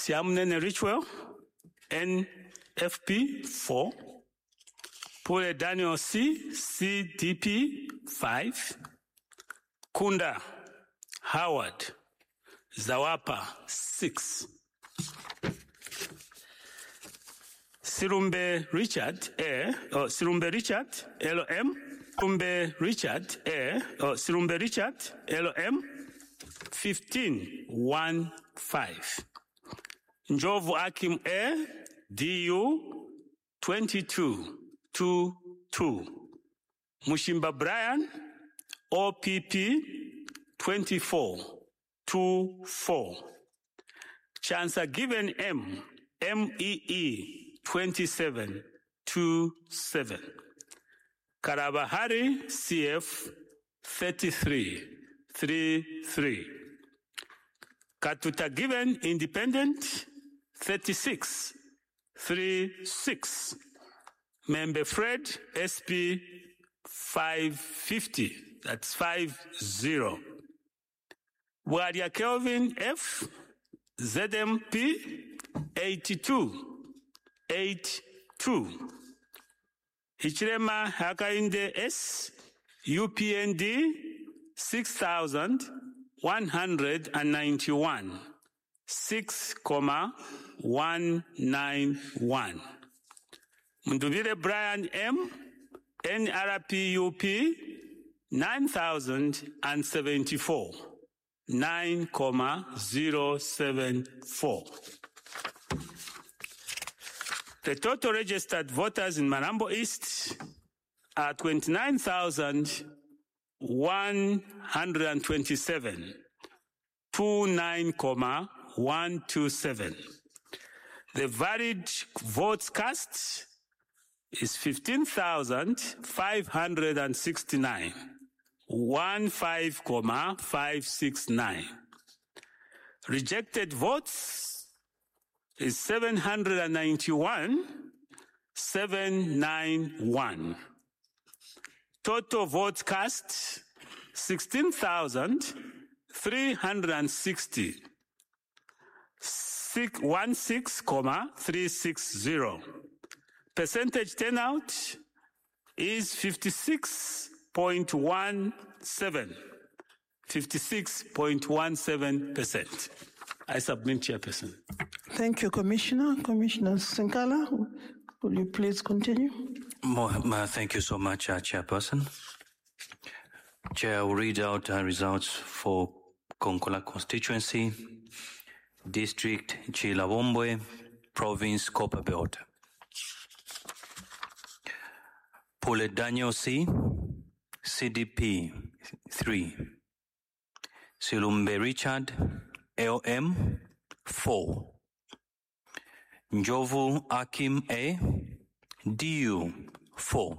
Siamnene Richwell, NFP 4. Pule Daniel C, CDP 5. Kunda Howard Zawapa 6. Sirumbe Richard Sirumbe Richard LM. Sirumbe Richard Sirumbe Richard LM 1515. Njovu Akim DU 2222. Mushimba Brian OPP 2424. Chancer Given MEE 2727. Karabahari CF 3333. Katuta Given Independent 3636. Member Fred SP 550. That's 50. Wadia Kelvin F ZMP 8282. Hichirema Hakainde S UPND 6191. 6,191. Mundubire Brian M NRPUP 9074. 9,074. The total registered voters in Marambo East are 29,127. 29,127. The valid votes cast is 15,569. 15,569. Rejected votes is 791. 791. Total votes cast 16,360. 16,360. Percentage turnout is 56.17. 56.17%. I submit, Chairperson. Thank you, Commissioner. Commissioner Senkala, will you please continue? Thank you so much, Chairperson. Chair, I will read out results for Konkola constituency, District Chilawombwe, Province Copperbelt. Pule Daniel C, CDP 3. Silumbe Richard, LM 4. Njovu Akim A, DU 4.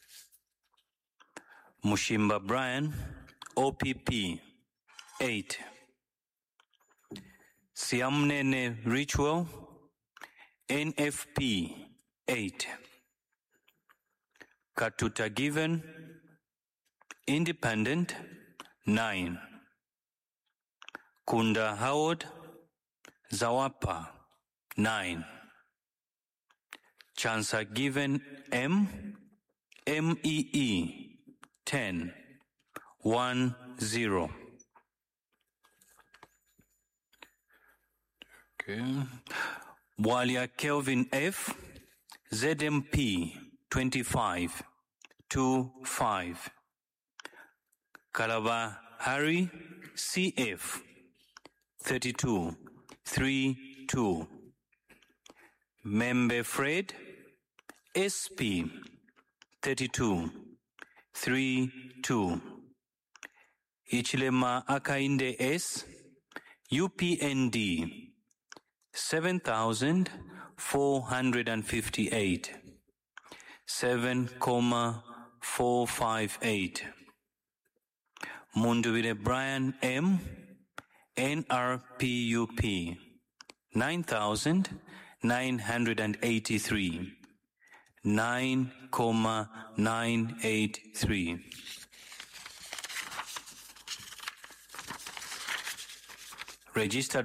Mushimba Brian, OPP 8. Siamnene Ritual, NFP 8. Katuta Given, Independent 9. Kunda Howard, Zawapa 9. Chancer Given MEE 10. 1 0. Okay. Walia Kelvin F ZMP 25 2 5. Kalaba Harry CF 32 3 2. Membe Fred SP 32 3 2. Ichilema Akainde S UPND 7,458. 7,458. Mundubire Brian M NRPUP 9,983. 9,983. Registered